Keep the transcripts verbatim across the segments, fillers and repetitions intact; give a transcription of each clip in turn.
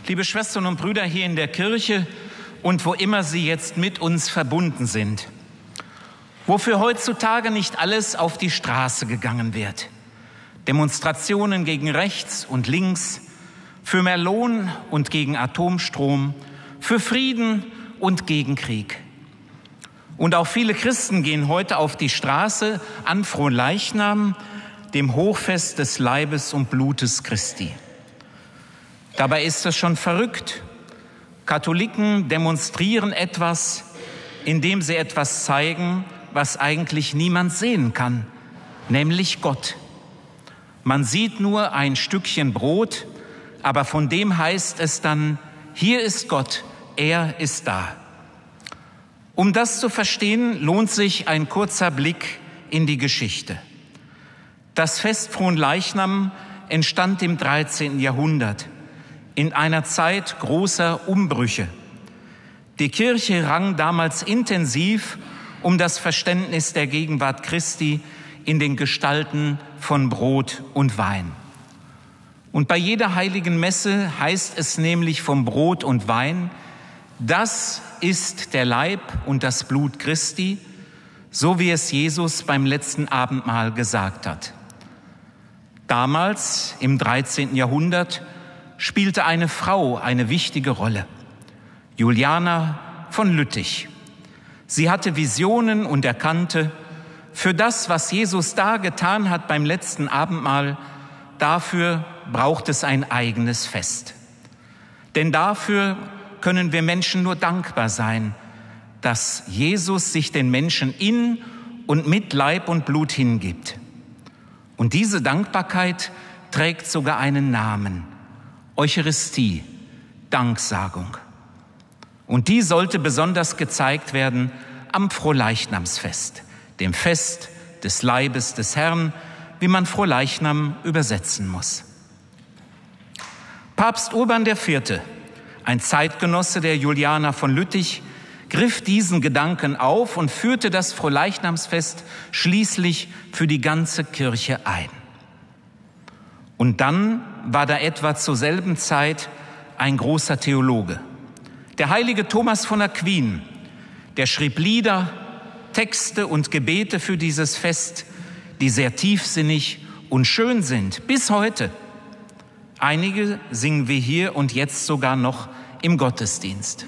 liebe Schwestern und Brüder hier in der Kirche und wo immer Sie jetzt mit uns verbunden sind, wofür heutzutage nicht alles auf die Straße gegangen wird. Demonstrationen gegen rechts und links, für mehr Lohn und gegen Atomstrom, für Frieden und gegen Krieg. Und auch viele Christen gehen heute auf die Straße an Fronleichnam, dem Hochfest des Leibes und Blutes Christi. Dabei ist es schon verrückt. Katholiken demonstrieren etwas, indem sie etwas zeigen, was eigentlich niemand sehen kann, nämlich Gott. Man sieht nur ein Stückchen Brot, aber von dem heißt es dann, hier ist Gott, er ist da. Um das zu verstehen, lohnt sich ein kurzer Blick in die Geschichte. Das Fest Fronleichnam entstand im dreizehnten Jahrhundert, in einer Zeit großer Umbrüche. Die Kirche rang damals intensiv um das Verständnis der Gegenwart Christi in den Gestalten von Brot und Wein. Und bei jeder heiligen Messe heißt es nämlich vom Brot und Wein, das ist der Leib und das Blut Christi, so wie es Jesus beim letzten Abendmahl gesagt hat. Damals, im dreizehnten Jahrhundert, spielte eine Frau eine wichtige Rolle, Juliana von Lüttich. Sie hatte Visionen und erkannte, für das, was Jesus da getan hat beim letzten Abendmahl, dafür braucht es ein eigenes Fest. Denn dafür können wir Menschen nur dankbar sein, dass Jesus sich den Menschen in und mit Leib und Blut hingibt. Und diese Dankbarkeit trägt sogar einen Namen: Eucharistie, Danksagung. Und die sollte besonders gezeigt werden am Fronleichnamsfest, dem Fest des Leibes des Herrn, wie man Fronleichnam übersetzen muss. Papst Urban der Vierte, ein Zeitgenosse der Juliana von Lüttich, griff diesen Gedanken auf und führte das Fronleichnamsfest schließlich für die ganze Kirche ein. Und dann war da etwa zur selben Zeit ein großer Theologe, der heilige Thomas von Aquin, der schrieb Lieder, Texte und Gebete für dieses Fest, die sehr tiefsinnig und schön sind, bis heute. Einige singen wir hier und jetzt sogar noch im Gottesdienst.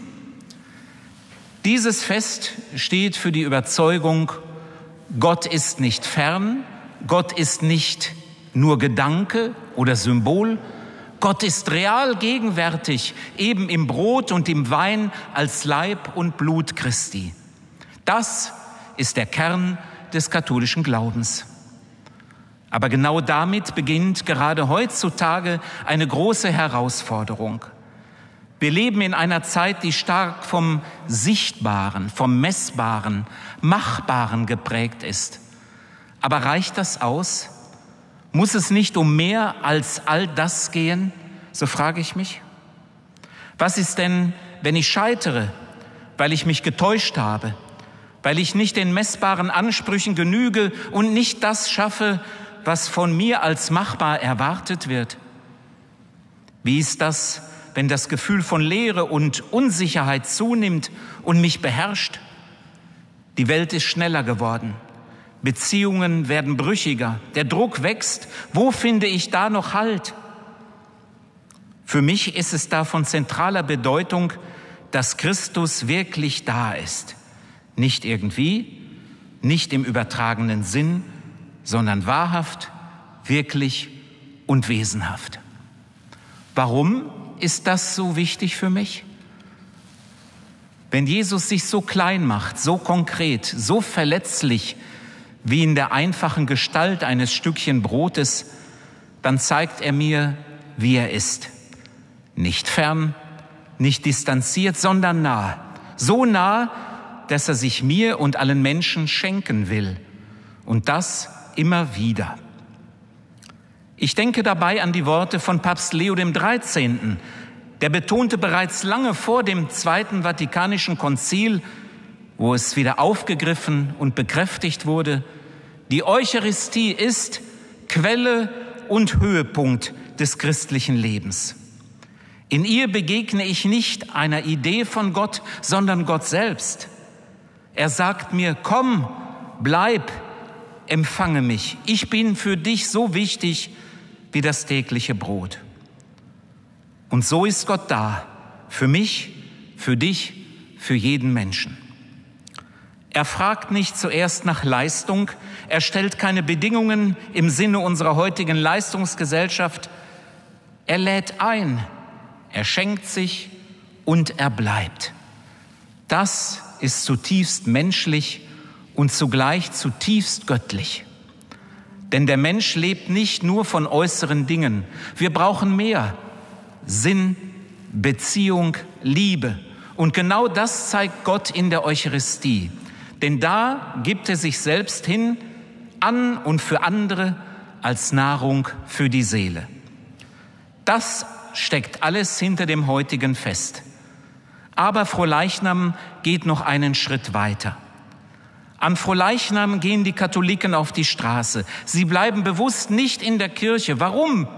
Dieses Fest steht für die Überzeugung, Gott ist nicht fern, Gott ist nicht nur Gedanke oder Symbol, Gott ist real gegenwärtig, eben im Brot und im Wein als Leib und Blut Christi. Das ist der Kern des katholischen Glaubens. Aber genau damit beginnt gerade heutzutage eine große Herausforderung. Wir leben in einer Zeit, die stark vom Sichtbaren, vom Messbaren, Machbaren geprägt ist. Aber reicht das aus? Muss es nicht um mehr als all das gehen? So frage ich mich. Was ist denn, wenn ich scheitere, weil ich mich getäuscht habe, weil ich nicht den messbaren Ansprüchen genüge und nicht das schaffe, was von mir als machbar erwartet wird? Wie ist das, wenn das Gefühl von Leere und Unsicherheit zunimmt und mich beherrscht? Die Welt ist schneller geworden. Beziehungen werden brüchiger. Der Druck wächst. Wo finde ich da noch Halt? Für mich ist es da von zentraler Bedeutung, dass Christus wirklich da ist. Nicht irgendwie, nicht im übertragenen Sinn, sondern wahrhaft, wirklich und wesenhaft. Warum ist das so wichtig für mich? Wenn Jesus sich so klein macht, so konkret, so verletzlich wie in der einfachen Gestalt eines Stückchen Brotes, dann zeigt er mir, wie er ist. Nicht fern, nicht distanziert, sondern nah. So nah, dass er sich mir und allen Menschen schenken will. Und das immer wieder. Ich denke dabei an die Worte von Papst Leo dem Dreizehnten. Der betonte bereits lange vor dem Zweiten Vatikanischen Konzil, wo es wieder aufgegriffen und bekräftigt wurde, die Eucharistie ist Quelle und Höhepunkt des christlichen Lebens. In ihr begegne ich nicht einer Idee von Gott, sondern Gott selbst. Er sagt mir, komm, bleib, empfange mich. Ich bin für dich so wichtig wie das tägliche Brot. Und so ist Gott da, für mich, für dich, für jeden Menschen. Er fragt nicht zuerst nach Leistung, er stellt keine Bedingungen im Sinne unserer heutigen Leistungsgesellschaft. Er lädt ein, er schenkt sich und er bleibt. Das ist zutiefst menschlich und zugleich zutiefst göttlich. Denn der Mensch lebt nicht nur von äußeren Dingen. Wir brauchen mehr: Sinn, Beziehung, Liebe. Und genau das zeigt Gott in der Eucharistie. Denn da gibt er sich selbst hin, an und für andere, als Nahrung für die Seele. Das steckt alles hinter dem heutigen Fest. Aber Frohleichnam geht noch einen Schritt weiter. An Frohleichnam gehen die Katholiken auf die Straße. Sie bleiben bewusst nicht in der Kirche. Warum?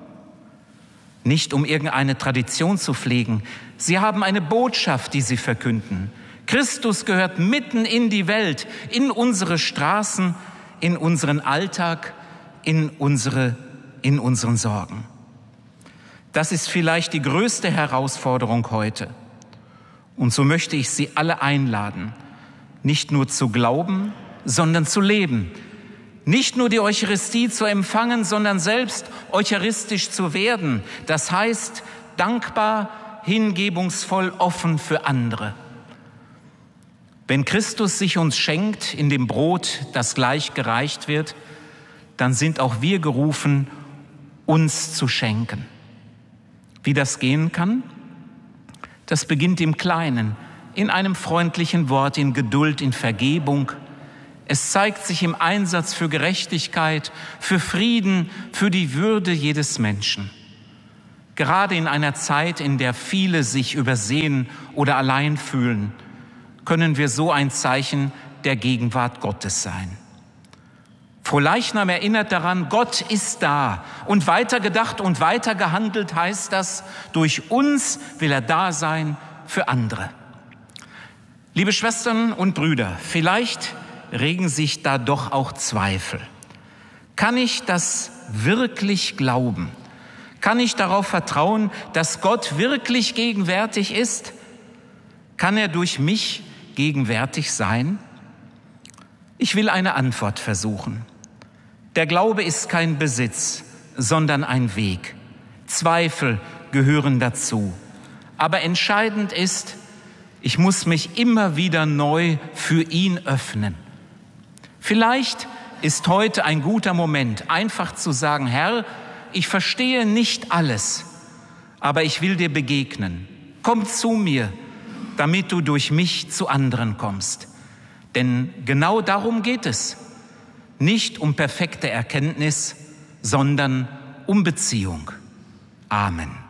Nicht um irgendeine Tradition zu pflegen. Sie haben eine Botschaft, die sie verkünden. Christus gehört mitten in die Welt, in unsere Straßen, in unseren Alltag, in unsere, in unseren Sorgen. Das ist vielleicht die größte Herausforderung heute. Und so möchte ich Sie alle einladen, nicht nur zu glauben, sondern zu leben. Nicht nur die Eucharistie zu empfangen, sondern selbst eucharistisch zu werden. Das heißt, dankbar, hingebungsvoll, offen für andere. Wenn Christus sich uns schenkt in dem Brot, das gleich gereicht wird, dann sind auch wir gerufen, uns zu schenken. Wie das gehen kann? Das beginnt im Kleinen, in einem freundlichen Wort, in Geduld, in Vergebung. Es zeigt sich im Einsatz für Gerechtigkeit, für Frieden, für die Würde jedes Menschen. Gerade in einer Zeit, in der viele sich übersehen oder allein fühlen, können wir so ein Zeichen der Gegenwart Gottes sein. Frohleichnam erinnert daran, Gott ist da. Und weitergedacht und weitergehandelt heißt das, durch uns will er da sein für andere. Liebe Schwestern und Brüder, vielleicht regen sich da doch auch Zweifel. Kann ich das wirklich glauben? Kann ich darauf vertrauen, dass Gott wirklich gegenwärtig ist? Kann er durch mich gegenwärtig sein? Ich will eine Antwort versuchen. Der Glaube ist kein Besitz, sondern ein Weg. Zweifel gehören dazu. Aber entscheidend ist, ich muss mich immer wieder neu für ihn öffnen. Vielleicht ist heute ein guter Moment, einfach zu sagen, Herr, ich verstehe nicht alles, aber ich will dir begegnen. Komm zu mir, damit du durch mich zu anderen kommst. Denn genau darum geht es. Nicht um perfekte Erkenntnis, sondern um Beziehung. Amen.